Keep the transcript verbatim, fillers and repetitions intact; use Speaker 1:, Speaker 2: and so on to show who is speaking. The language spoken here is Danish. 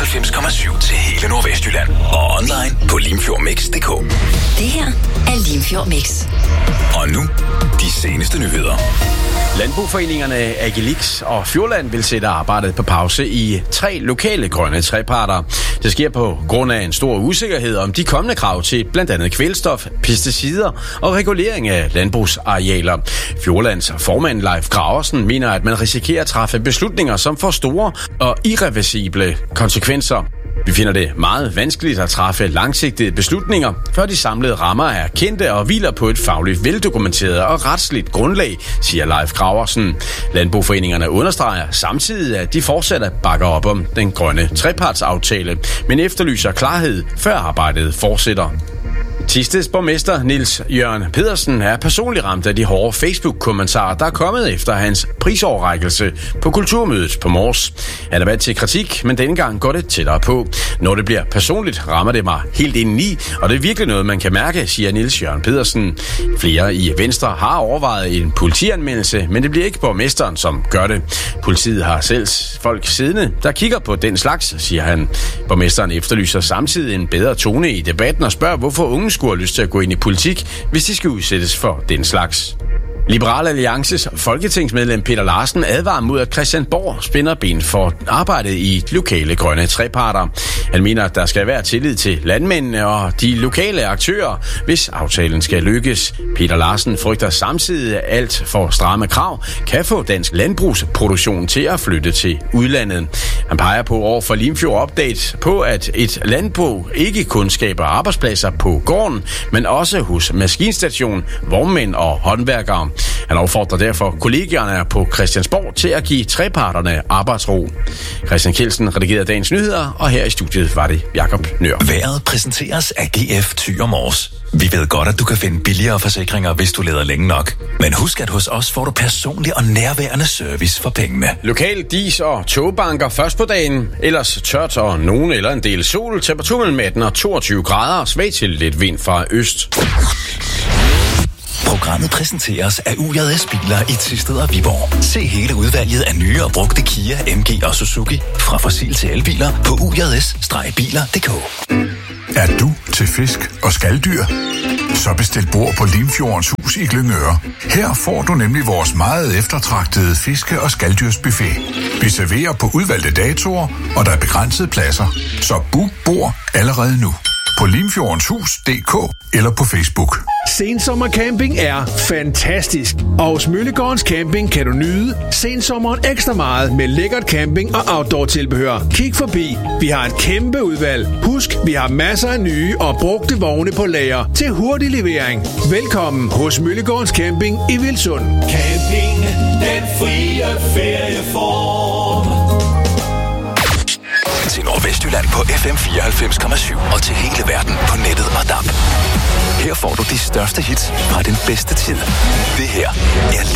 Speaker 1: fireoghalvfems komma syv til hele Nordvestjylland. Og online på limfjordmix punktum d k.
Speaker 2: Det her er Limfjord Mix.
Speaker 1: Og nu, de seneste nyheder.
Speaker 3: Landboforeningerne Agilix og Fjordland vil sætte arbejdet på pause i tre lokale grønne treparter. Det sker på grund af en stor usikkerhed om de kommende krav til blandt andet kvælstof, pesticider og regulering af landbrugsarealer. Fjordlands formand Leif Graversen mener, at man risikerer at træffe beslutninger, som får store og irreversible konsekvenser. Vi finder det meget vanskeligt at træffe langsigtede beslutninger, før de samlede rammer er kendte og hviler på et fagligt veldokumenteret og retsligt grundlag, siger Leif Graversen. Landboforeningerne understreger samtidig, at de fortsat bakker op om den grønne trepartsaftale, men efterlyser klarhed, før arbejdet fortsætter. Tistes borgmester Niels Jørgen Pedersen er personligt ramt af de hårde Facebook-kommentarer, der er kommet efter hans prisoverrækkelse på Kulturmødet på Mors. Han er valgt til kritik, men denne gang går det tættere på. Når det bliver personligt, rammer det mig helt indeni, og det er virkelig noget, man kan mærke, siger Niels Jørgen Pedersen. Flere i Venstre har overvejet en politianmeldelse, men det bliver ikke borgmesteren, som gør det. Politiet har selv folk siddende, der kigger på den slags, siger han. Borgmesteren efterlyser samtidig en bedre tone i debatten og spørger, hvorfor unge skulle have lyst til at gå ind i politik, hvis de skal udsættes for den slags. Liberal Alliances folketingsmedlem Peter Larsen advarer mod, at Christiansborg spænder ben for arbejdet i lokale grønne treparter. Han mener, at der skal være tillid til landmændene og de lokale aktører, hvis aftalen skal lykkes. Peter Larsen frygter samtidig, at alt for stramme krav kan få dansk landbrugsproduktion til at flytte til udlandet. Han peger på over for Limfjord Update på, at et landbrug ikke kun skaber arbejdspladser på gården, men også hos maskinstation, vognmænd og håndværkere. Han opfordrer derfor kollegierne på Christiansborg til at give treparterne arbejdsro. Christian Kjeldsen redigerede dagens nyheder, og her i studiet var det Jakob Nør.
Speaker 1: Vejret præsenteres af G F Thy og Mors. Vi ved godt, at du kan finde billigere forsikringer, hvis du leder længe nok. Men husk, at hos os får du personlig og nærværende service for pengene.
Speaker 3: Lokal dis- og togbanker først på dagen. Ellers tørt og nogen eller en del sol. Temperatur mellem atten og toogtyve grader. Svag til lidt vind fra øst.
Speaker 1: Programmet præsenteres af U J S Biler i Thisted og Viborg. Se hele udvalget af nye og brugte Kia, M G og Suzuki fra fossil til elbiler på u j s biler punktum d k.
Speaker 4: Er du til fisk og skaldyr? Så bestil bord på Limfjordens Hus i Glyngøre. Her får du nemlig vores meget eftertragtede fiske- og skalddyrsbuffet. Vi serverer på udvalgte datoer, og der er begrænsede pladser. Så book bord allerede nu på limfjordens hus punktum d k eller på Facebook.
Speaker 5: Sensommercamping er fantastisk, og hos Møllegårdens Camping kan du nyde sensommeren ekstra meget med lækkert camping og outdoor-tilbehør. Kig forbi, vi har et kæmpe udvalg. Husk, vi har masser af nye og brugte vogne på lager til hurtig levering. Velkommen hos Møllegårdens Camping i Vilsund.
Speaker 6: Camping, den frie ferieform.
Speaker 1: Til Nordvestjylland på F M fireoghalvfems komma syv og til hele verden på nettet og D A B. Her får du de største hits fra den bedste tid. Det her er